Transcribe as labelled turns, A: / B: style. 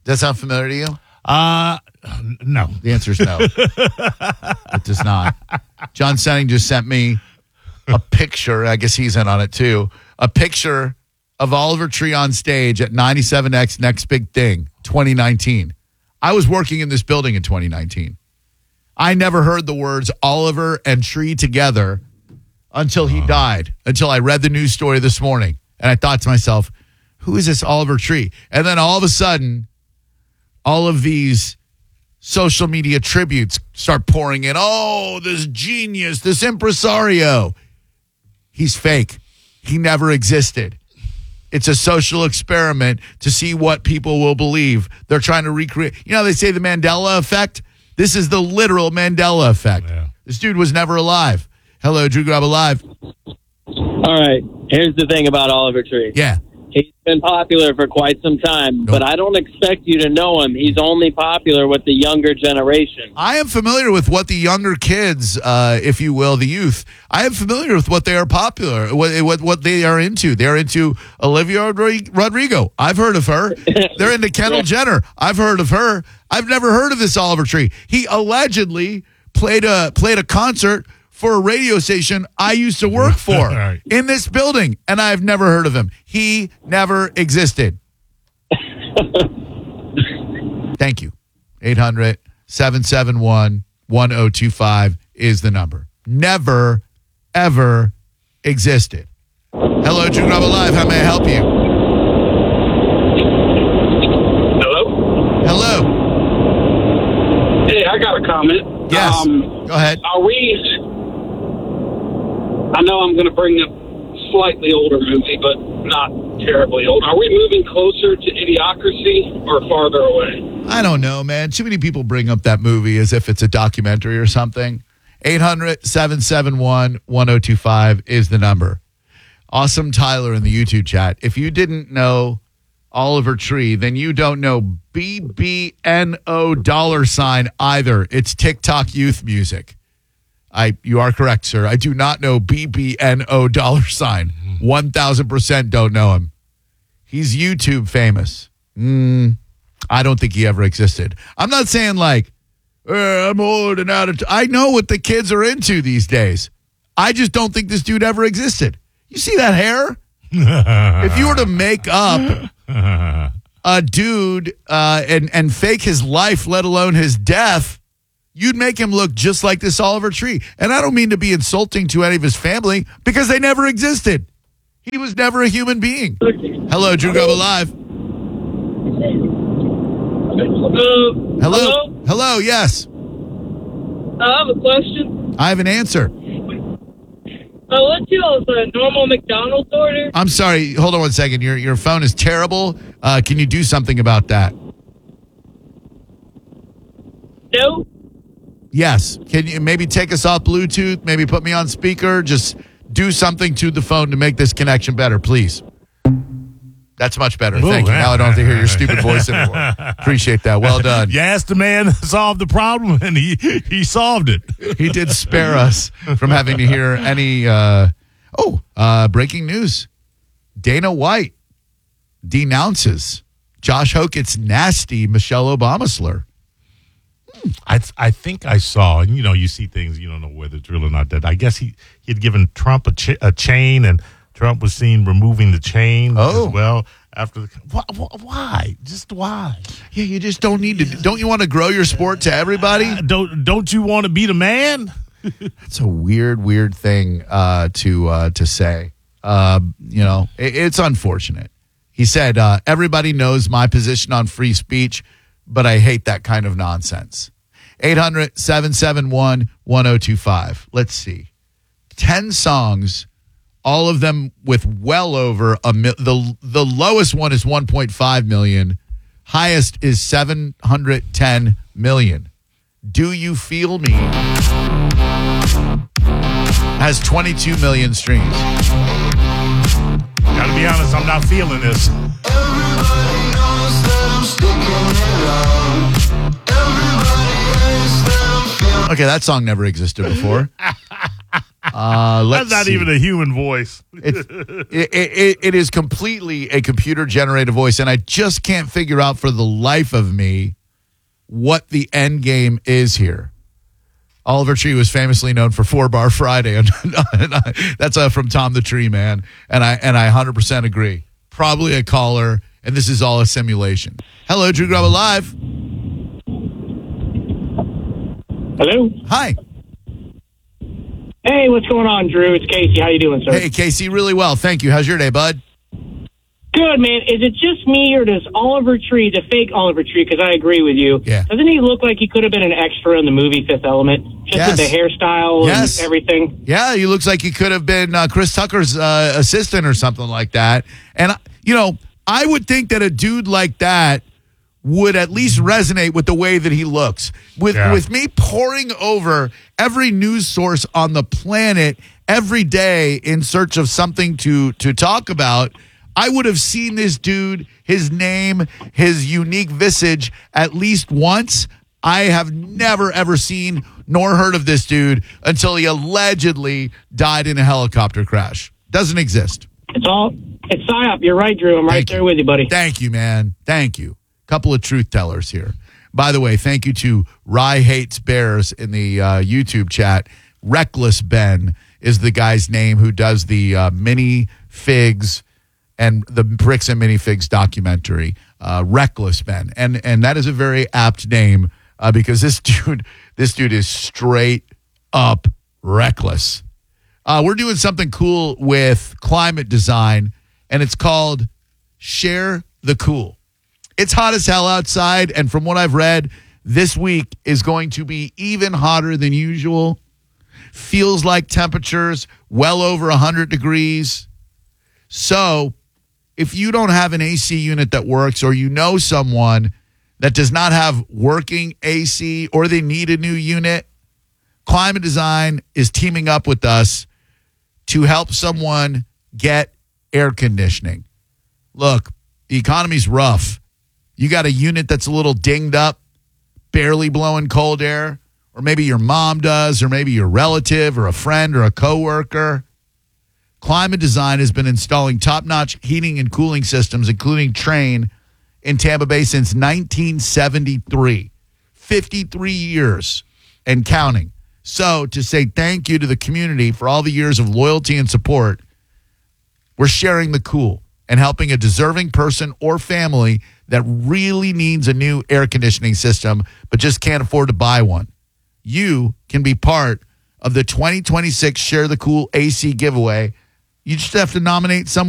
A: that sound familiar to you?
B: No.
A: The answer is no. It does not. John Senning just sent me a picture. I guess he's in on it too. A picture of Oliver Tree on stage at 97X Next Big Thing 2019. I was working in this building in 2019. I never heard the words Oliver and Tree together until he died, until I read the news story this morning. And I thought to myself, who is this Oliver Tree? And then all of a sudden, all of these social media tributes start pouring in. Oh, this genius, this impresario. He's fake. He never existed. It's a social experiment to see what people will believe. They're trying to recreate. You know, they say the Mandela effect. This is the literal Mandela effect.
B: Yeah.
A: This dude was never alive. Hello, Drew Grab Alive.
C: All right. Here's the thing about Oliver Tree.
A: Yeah.
C: He's been popular for quite some time, but I don't expect you to know him. He's only popular with the younger generation.
A: I am familiar with what the younger kids, if you will, the youth, I am familiar with what they are popular, what they are into. They're into Olivia Rodrigo. I've heard of her. They're into Kendall Jenner. I've heard of her. I've never heard of this Oliver Tree. He allegedly played a concert for a radio station I used to work for
B: Right.
A: in this building, and I've never heard of him. He never existed. Thank you. 800-771-1025 is the number. Never, ever existed. Hello, Drew Grab Alive. How may I help you?
D: Hello?
A: Hello.
D: Hey, I got a comment.
A: Yes. Go ahead.
D: Are we... I know I'm going to bring up a slightly older movie, but not terribly old. Are we moving closer to Idiocracy or farther away?
A: I don't know, man. Too many people bring up that movie as if it's a documentary or something. 800-771-1025 is the number. Awesome Tyler in the YouTube chat. If you didn't know Oliver Tree, then you don't know $BBNO either. It's TikTok youth music. You are correct, sir. I do not know BBNO $. 1,000% don't know him. He's YouTube famous. I don't think he ever existed. I'm not saying like, I'm old and out of I know what the kids are into these days. I just don't think this dude ever existed. You see that hair? If you were to make up a dude and fake his life, let alone his death, you'd make him look just like this Oliver Tree. And I don't mean to be insulting to any of his family because they never existed. He was never a human being. Hello, Drew Grab Alive. Hello? Hello, yes.
E: I have a question.
A: I have an answer.
E: What's your normal McDonald's order?
A: I'm sorry. Hold on one second. Your phone is terrible. Can you do something about that?
E: No.
A: Yes. Can you maybe take us off Bluetooth? Maybe put me on speaker? Just do something to the phone to make this connection better, please. That's much better. Thank you. Now I don't have to hear your stupid voice anymore. Appreciate that. Well done.
B: You asked the man to solve the problem, and he solved it.
A: He did spare us from having to hear any... breaking news. Dana White denounces Josh Hokett's nasty Michelle Obama slur.
B: I think I saw, and you see things, you don't know whether it's real or not. That I guess he had given Trump a chain, and Trump was seen removing the chain as well after the. Why? Just why?
A: Yeah, you just don't need to. Don't you want to grow your sport to everybody?
B: Don't you want to be the man?
A: It's a weird thing to say. It's unfortunate. He said, everybody knows my position on free speech, but I hate that kind of nonsense. 800-771-1025. Let's see. 10 songs, all of them with well over the lowest one is 1.5 million. Highest is 710 million. Do You Feel Me has 22 million streams.
B: Gotta be honest, I'm not feeling this.
F: Everybody knows that I'm sticking around. Everybody hates that I'm feeling.
A: Okay, that song never existed before.
B: That's not even a human voice.
A: It is completely a computer-generated voice, and I just can't figure out for the life of me what the end game is here. Oliver Tree was famously known for 4-Bar Friday. That's from Tom the Tree Man, and I 100% agree. Probably a caller, and this is all a simulation. Hello, Drew Grubba Live.
G: Hello.
A: Hi.
G: Hey, what's going on, Drew? It's Casey. How you doing, sir?
A: Hey, Casey. Really well. Thank you. How's your day, bud?
G: Good, man. Is it just me, or does Oliver Tree, the fake Oliver Tree, because I agree with you, doesn't he look like he could have been an extra in the movie Fifth Element? Just with the hairstyle and everything?
A: Yeah, he looks like he could have been Chris Tucker's assistant or something like that. And, I would think that a dude like that would at least resonate with the way that he looks. With me poring over every news source on the planet every day in search of something to talk about, I would have seen this dude, his name, his unique visage at least once. I have never, ever seen nor heard of this dude until he allegedly died in a helicopter crash. Doesn't exist.
G: It's PSYOP. You're right, Drew. I'm right there with you, buddy.
A: Thank you, man. Thank you. Couple of truth tellers here. By the way, thank you to Rye Hates Bears in the YouTube chat. Reckless Ben is the guy's name who does the mini figs and the Bricks and Minifigs documentary, Reckless Ben. And that is a very apt name because this dude is straight up reckless. We're doing something cool with climate design, and it's called Share the Cool. It's hot as hell outside, and from what I've read, this week is going to be even hotter than usual. Feels like temperatures well over 100 degrees. So if you don't have an AC unit that works, or you know someone that does not have working AC, or they need a new unit, Climate Design is teaming up with us to help someone get air conditioning. Look, the economy's rough. You got a unit that's a little dinged up, barely blowing cold air, or maybe your mom does, or maybe your relative or a friend or a coworker. Climate Design has been installing top-notch heating and cooling systems, including Trane, in Tampa Bay since 1973. 53 years and counting. So to say thank you to the community for all the years of loyalty and support, we're sharing the cool and helping a deserving person or family that really needs a new air conditioning system but just can't afford to buy one. You can be part of the 2026 Share the Cool AC giveaway. You just have to nominate someone